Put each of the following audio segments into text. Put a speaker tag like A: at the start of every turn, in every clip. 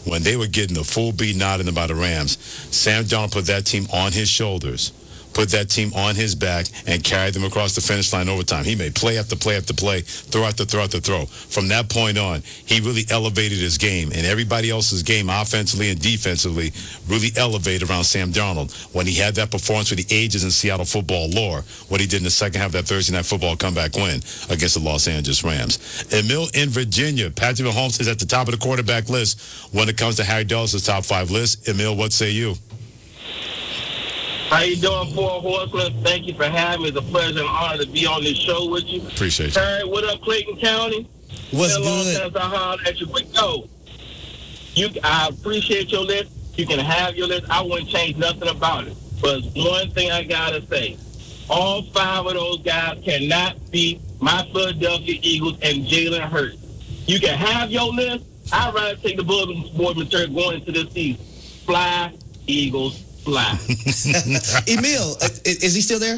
A: when they were getting the full beating out of them by the Rams, Sam Darnold put that team on his shoulders, put that team on his back, and carried them across the finish line overtime. He made play after play after play, throw after throw after throw. From that point on, he really elevated his game, and everybody else's game, offensively and defensively, really elevated around Sam Darnold when he had that performance for the ages in Seattle football lore, what he did in the second half of that Thursday Night Football comeback win against the Los Angeles Rams. Emil in Virginia, Patrick Mahomes is at the top of the quarterback list when it comes to Harry Dulles' top 5 list. Emil, what say you?
B: How you doing, Four Horsemen? Thank you for having me. It's a pleasure and honor to be on this show with you.
A: Appreciate you.
B: All right, what up, Clayton County?
C: What's
B: Been a long
C: good?
B: time since I hollered at you. But no, I appreciate your list. You can have your list. I wouldn't change nothing about it. But one thing I got to say, all 5 of those guys cannot beat my Philadelphia Eagles and Jalen Hurts. You can have your list. I'd rather take the Baltimore material going into this season. Fly, Eagles, fly.
C: Emil, is he still there?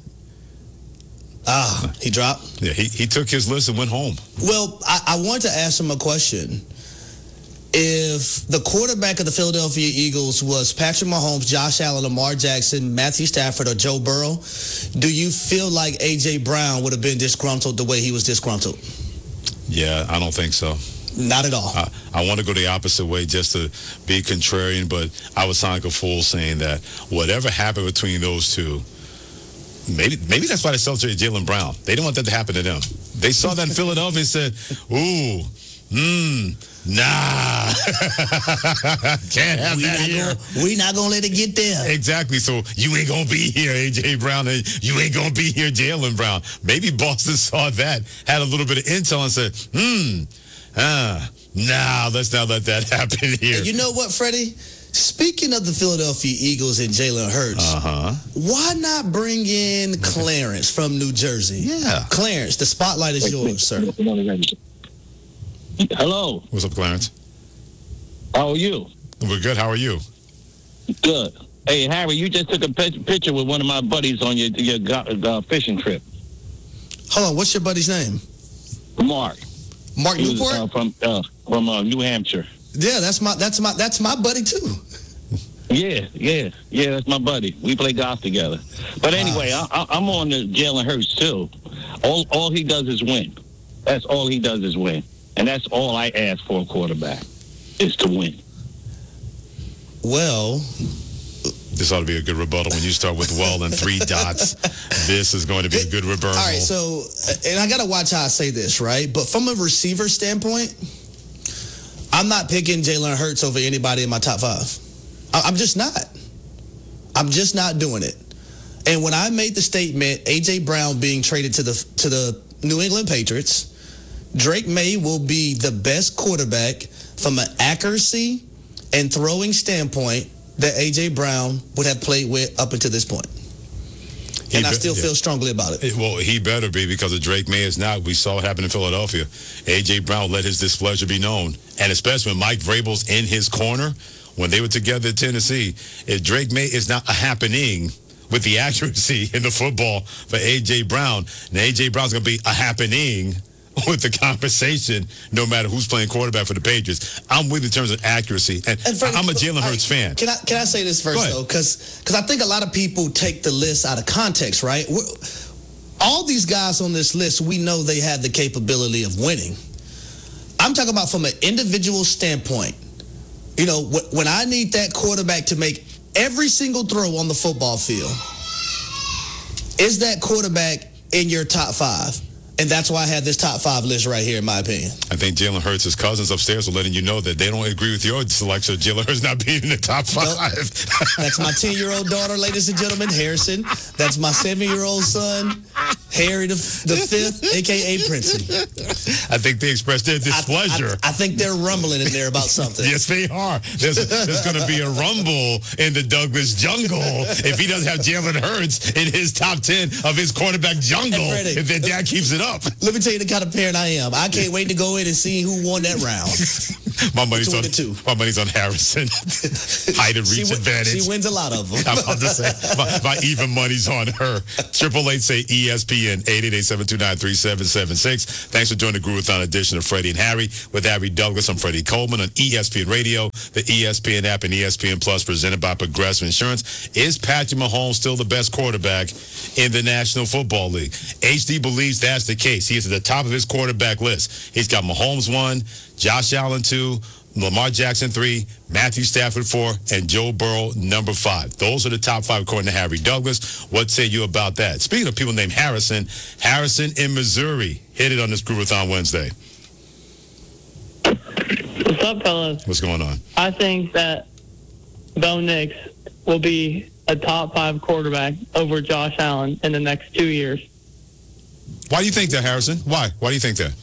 C: He dropped?
A: Yeah, he took his list and went home.
C: Well, I wanted to ask him a question. If the quarterback of the Philadelphia Eagles was Patrick Mahomes, Josh Allen, Lamar Jackson, Matthew Stafford, or Joe Burrow, do you feel like A.J. Brown would have been disgruntled the way he was disgruntled?
A: Yeah, I don't think so.
C: Not at all.
A: I want to go the opposite way just to be contrarian, but I would sound like a fool saying that whatever happened between those two, maybe that's why they celebrated Jaylen Brown. They didn't want that to happen to them. They saw that in Philadelphia and said, ooh, nah. Can't have that here.
C: We're not going to let it get there.
A: Exactly. So you ain't going to be here, A.J. Brown, and you ain't going to be here, Jaylen Brown. Maybe Boston saw that, had a little bit of intel and said, nah, let's not let that happen here.
C: And you know what, Freddie? Speaking of the Philadelphia Eagles and Jalen Hurts, why not bring in Clarence from New Jersey?
A: Yeah.
C: Clarence, the spotlight is yours, sir.
D: Hello.
A: What's up, Clarence?
D: How are you?
A: We're good. How are you?
D: Good. Hey, Harry, you just took a picture with one of my buddies on your fishing trip.
C: Hold on, what's your buddy's name?
D: Mark.
C: Mark
D: He
C: Newport?
D: was, from New Hampshire.
C: Yeah, that's my buddy too.
D: Yeah, that's my buddy. We play golf together. But anyway, I'm on the Jalen Hurts too. All he does is win. That's all he does is win. And that's all I ask for a quarterback, is to win.
C: Well,
A: this ought to be a good rebuttal when you start with well and 3 dots. This is going to be a good rebuttal.
C: All right, so, and I got to watch how I say this, right? But from a receiver standpoint, I'm not picking Jalen Hurts over anybody in my top 5. I'm just not. I'm just not doing it. And when I made the statement, A.J. Brown being traded to the New England Patriots, Drake May will be the best quarterback from an accuracy and throwing standpoint that A.J. Brown would have played with up until this point. And I still feel strongly about it.
A: Well, he better be, because if Drake May is not, we saw it happen in Philadelphia. A.J. Brown let his displeasure be known. And especially when Mike Vrabel's in his corner, when they were together in Tennessee, if Drake May is not a happening with the accuracy in the football for A.J. Brown, then A.J. Brown's going to be a happening with the conversation, no matter who's playing quarterback for the Patriots. I'm with in terms of accuracy, and Freddie, I'm a Jalen Hurts fan.
C: Can I say this first, though? Because I think a lot of people take the list out of context, right? All these guys on this list, we know they have the capability of winning. I'm talking about from an individual standpoint. You know, when I need that quarterback to make every single throw on the football field, is that quarterback in your top 5? And that's why I have this top 5 list right here, in my opinion.
A: I think Jalen Hurts' his cousins upstairs are letting you know that they don't agree with your selection of Jalen Hurts not being in the top 5.
C: Nope. That's my 10-year-old daughter, ladies and gentlemen, Harrison. That's my 7-year-old son, Harry the 5th, a.k.a. Princey.
A: I think they expressed their displeasure.
C: I think they're rumbling in there about something.
A: Yes, they are. There's going to be a rumble in the Douglas jungle if he doesn't have Jalen Hurts in his top 10 of his quarterback jungle, if their dad keeps it up.
C: Let me tell you the kind of parent I am. I can't wait to go in and see who won that round.
A: My money's
C: Two
A: on
C: and two.
A: my money's on Harrison. Height and reach advantage.
C: She wins a lot of them.
A: I'm about to say my even money's on her. 888 say ESPN 888-729-3776. Thanks for joining the Groovathon edition of Freddie and Harry with Harry Douglas. I'm Freddie Coleman on ESPN Radio, the ESPN app, and ESPN Plus, presented by Progressive Insurance. Is Patrick Mahomes still the best quarterback in the National Football League? HD believes that's the case. He is at the top of his quarterback list. He's got Mahomes 1, Josh Allen 2, Lamar Jackson 3, Matthew Stafford 4, and Joe Burrow number 5. Those are the top 5 according to Harry Douglas. What say you about that? Speaking of people named Harrison in Missouri hit it on this Groovathon Wednesday.
E: What's up, fellas?
A: What's going on?
E: I think that Bo Nix will be a top 5 quarterback over Josh Allen in the next 2 years.
A: Why do you think that, Harrison? Why? Why do you think that?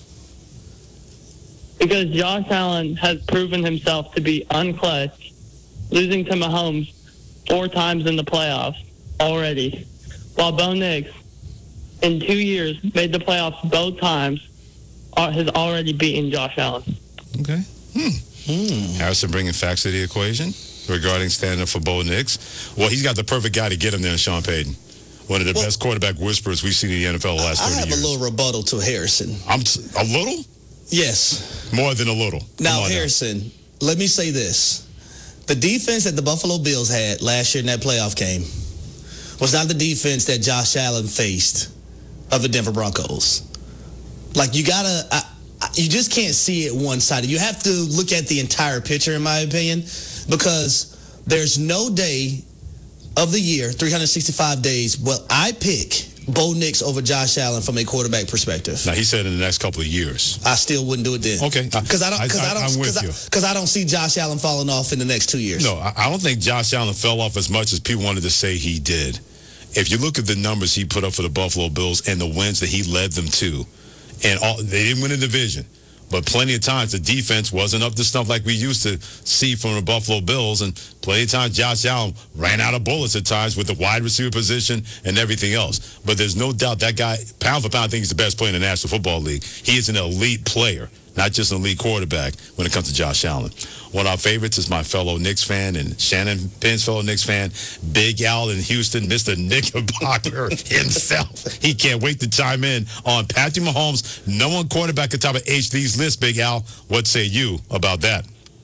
E: Because Josh Allen has proven himself to be unclutched, losing to Mahomes 4 times in the playoffs already, while Bo Nix, in 2 years, made the playoffs both times, has already beaten Josh Allen.
A: Okay. Harrison bringing facts to the equation regarding standing up for Bo Nix. Well, he's got the perfect guy to get him there, Sean Payton. One of the best quarterback whisperers we've seen in the NFL the last 30 years.
C: I have a little rebuttal to Harrison.
A: A little?
C: Yes.
A: More than a little.
C: Now, Harrison, let me say this. The defense that the Buffalo Bills had last year in that playoff game was not the defense that Josh Allen faced of the Denver Broncos. Like, you just can't see it one-sided. You have to look at the entire picture, in my opinion, because there's no day of the year, 365 days, well, I pick Bo Nix over Josh Allen from a quarterback perspective.
A: Now, he said in the next couple of years.
C: I still wouldn't do it then.
A: Okay.
C: Because I
A: I'm
C: don't see Josh Allen falling off in the next 2 years.
A: No, I don't think Josh Allen fell off as much as people wanted to say he did. If you look at the numbers he put up for the Buffalo Bills and the wins that he led them to, and they didn't win the division, but plenty of times the defense wasn't up to stuff like we used to see from the Buffalo Bills, and plenty of times Josh Allen ran out of bullets at times with the wide receiver position and everything else. But there's no doubt that guy, pound for pound, I think he's the best player in the National Football League. He is an elite player, not just an elite quarterback when it comes to Josh Allen. One of our favorites is my fellow Knicks fan and Shannon Penn's fellow Knicks fan, Big Al in Houston, Mr. Knickerbocker himself. He can't wait to chime in on Patrick Mahomes, no one quarterback at the top of HD's list, Big Al. What say you about that?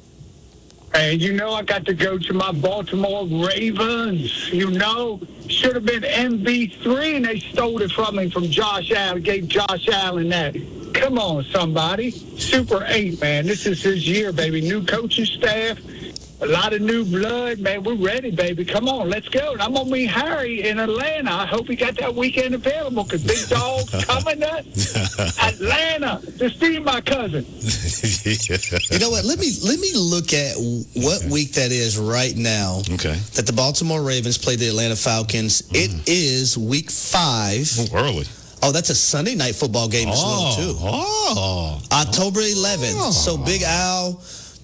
F: And I got to go to my Baltimore Ravens. Should have been MV3, and they stole it from me from Josh Allen, gave Josh Allen that. Come on, somebody. Super 8, man. This is his year, baby. New coaching staff, a lot of new blood, man. We're ready, baby. Come on, let's go. And I'm going to meet Harry in Atlanta. I hope he got that weekend available because Big Dog's coming to Atlanta to see my cousin.
C: You know what? Let me look at what week that is right now.
A: Okay.
C: That the Baltimore Ravens play the Atlanta Falcons. It is week 5.
A: Early.
C: Oh, that's a Sunday night football game as well, too. October 11th. So, Big Al,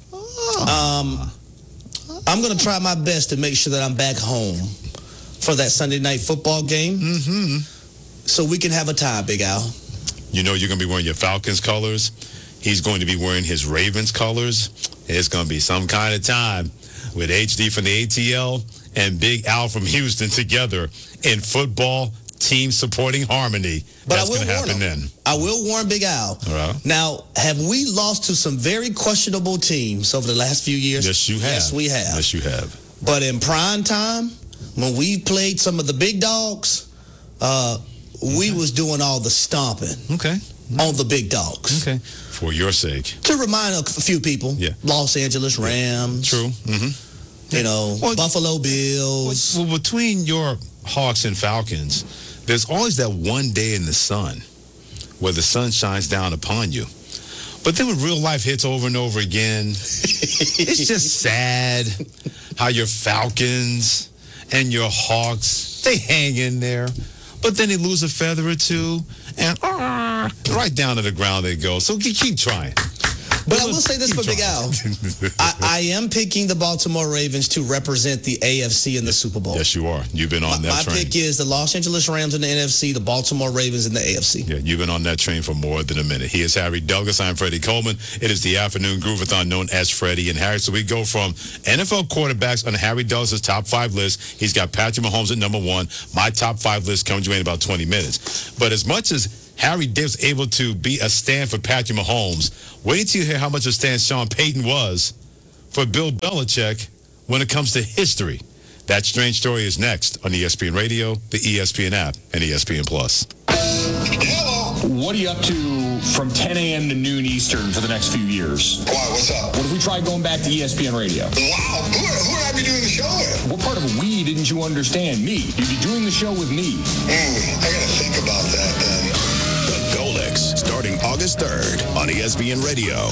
C: I'm going to try my best to make sure that I'm back home for that Sunday night football game. Mm-hmm. So we can have a tie, Big Al.
A: You're going to be wearing your Falcons colors. He's going to be wearing his Ravens colors. It's going to be some kind of time with HD from the ATL and Big Al from Houston together in football team supporting harmony.
C: But
A: that's going to happen then.
C: I will warn Big Al.
A: All right.
C: Now, have we lost to some very questionable teams over the last few years?
A: Yes, you have.
C: Yes, we have.
A: Yes, you have.
C: But in prime time, when we played some of the big dogs, we was doing all the stomping.
A: Okay.
C: On the big dogs.
A: Okay. For your sake.
C: To remind a few people, Los Angeles Rams.
A: True. Mm-hmm.
C: Buffalo Bills.
A: Well, between your Hawks and Falcons, there's always that one day in the sun where the sun shines down upon you. But then when real life hits over and over again, it's just sad how your Falcons and your Hawks, they hang in there. But then they lose a feather or two, and right down to the ground they go. So keep trying.
C: But I will say this for Big Al. I am picking the Baltimore Ravens to represent the AFC in the Super Bowl.
A: Yes, you are. You've been on that
C: My
A: train.
C: pick is the Los Angeles Rams in the NFC, the Baltimore Ravens in the AFC.
A: Yeah, you've been on that train for more than a minute. He is Harry Douglas. I'm Freddie Coleman. It is the afternoon Groovathon known as Freddie and Harry. So we go from NFL quarterbacks on Harry Douglas' top 5 list. He's got Patrick Mahomes at number 1. My top 5 list comes to you in about 20 minutes. But as much as Harry was able to be a stand for Patrick Mahomes, wait till you hear how much a stand Sean Payton was for Bill Belichick when it comes to history. That strange story is next on ESPN Radio, the ESPN app, and ESPN Plus.
G: What are you up to from 10 a.m. to noon Eastern for the next few years?
H: Why? What's up?
G: What if we tried going back to ESPN Radio?
H: Wow. Who would I be doing the show with?
G: What part of we didn't you understand? Me. You'd be doing the show with me.
H: I got to think about that then.
I: The Golix, starting August 3rd on ESPN Radio.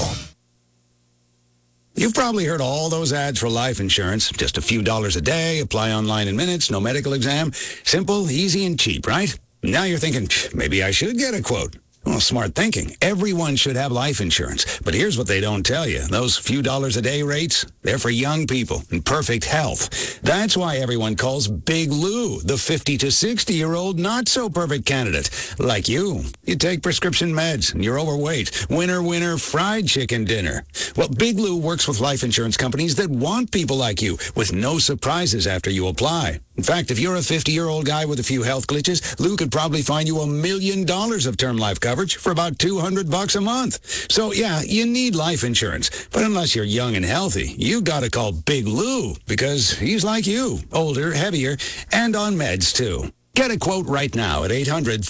J: You've probably heard all those ads for life insurance. Just a few dollars a day, apply online in minutes, no medical exam. Simple, easy, and cheap, right? Now you're thinking, maybe I should get a quote. Well, smart thinking. Everyone should have life insurance. But here's what they don't tell you. Those few dollars a day rates, they're for young people in perfect health. That's why everyone calls Big Lou the 50 to 60-year-old not-so-perfect candidate. Like you. You take prescription meds and you're overweight. Winner, fried chicken dinner. Well, Big Lou works with life insurance companies that want people like you with no surprises after you apply. In fact, if you're a 50-year-old guy with a few health glitches, Lou could probably find you $1 million of term life coverage for about $200 a month. So, yeah, you need life insurance. But unless you're young and healthy, you got to call Big Lou because he's like you, older, heavier, and on meds, too. Get a quote right now at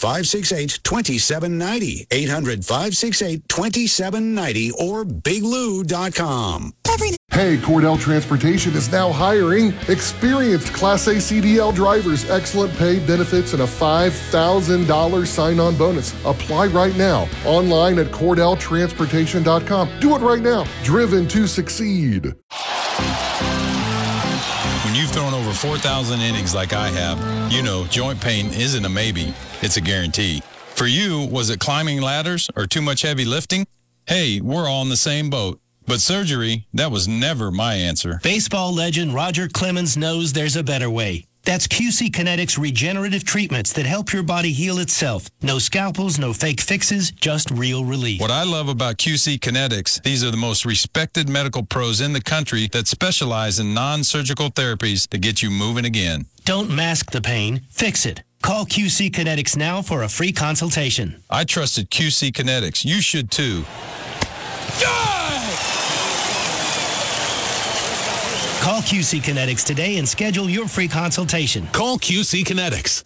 J: 800-568-2790, 800-568-2790, or biglou.com.
K: Hey, Cordell Transportation is now hiring experienced Class A CDL drivers, excellent pay, benefits, and a $5,000 sign-on bonus. Apply right now, online at CordellTransportation.com. Do it right now. Driven to succeed.
L: When you've thrown over 4,000 innings like I have, you know joint pain isn't a maybe, it's a guarantee. For you, was it climbing ladders or too much heavy lifting? Hey, we're all in the same boat. But surgery, that was never my answer.
M: Baseball legend Roger Clemens knows there's a better way. That's QC Kinetics regenerative treatments that help your body heal itself. No scalpels, no fake fixes, just real relief.
L: What I love about QC Kinetics, these are the most respected medical pros in the country that specialize in non-surgical therapies to get you moving again.
M: Don't mask the pain, fix it. Call QC Kinetics now for a free consultation.
L: I trusted QC Kinetics. You should too.
M: Call QC Kinetics today and schedule your free consultation.
N: Call QC Kinetics,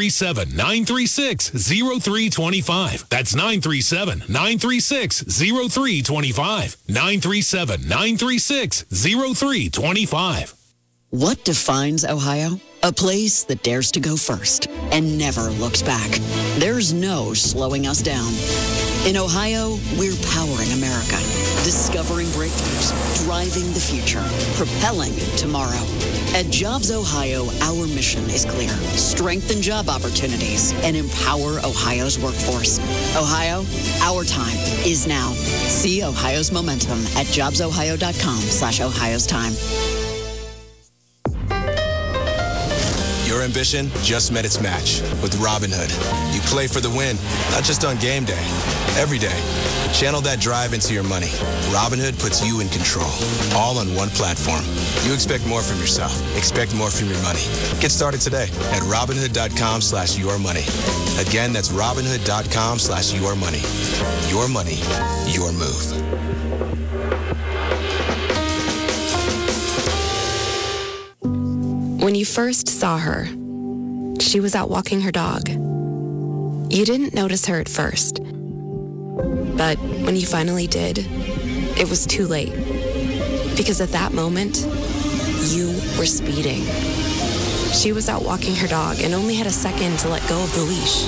N: 937-936-0325. That's 937-936-0325. 937-936-0325.
O: What defines Ohio? A place that dares to go first and never looks back. There's no slowing us down. In Ohio, we're powering America, discovering breakthroughs, driving the future, propelling tomorrow. At Jobs Ohio, our mission is clear. Strengthen job opportunities and empower Ohio's workforce. Ohio, our time is now. See Ohio's momentum at jobsohio.com/Ohio's time.
P: Your ambition just met its match with Robinhood. You play for the win, not just on game day, every day. Channel that drive into your money. Robinhood puts you in control, all on one platform. You expect more from yourself. Expect more from your money. Get started today at Robinhood.com/yourmoney. Again, that's Robinhood.com/yourmoney. Your money, your move.
Q: When you first saw her, she was out walking her dog. You didn't notice her at first. But when you finally did, it was too late. Because at that moment, you were speeding. She was out walking her dog and only had a second to let go of the leash.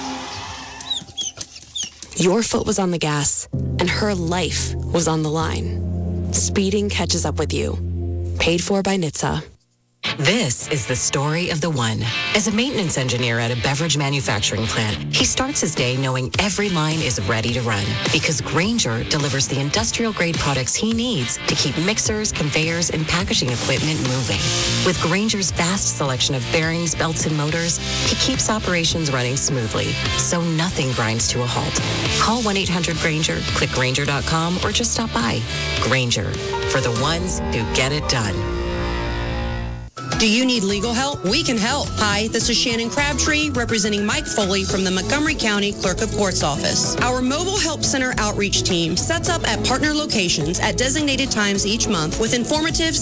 Q: Your foot was on the gas, and her life was on the line. Speeding catches up with you. Paid for by NHTSA.
R: This is the story of the one. As a maintenance engineer at a beverage manufacturing plant, he starts his day knowing every line is ready to run because Grainger delivers the industrial-grade products he needs to keep mixers, conveyors, and packaging equipment moving. With Grainger's vast selection of bearings, belts, and motors, he keeps operations running smoothly, so nothing grinds to a halt. Call 1-800-GRAINGER, click Grainger.com, or just stop by. Grainger, for the ones who get it done.
S: Do you need legal help? We can help. Hi, this is Shannon Crabtree representing Mike Foley from the Montgomery County Clerk of Court's office. Our Mobile Help Center outreach team sets up at partner locations at designated times each month with informative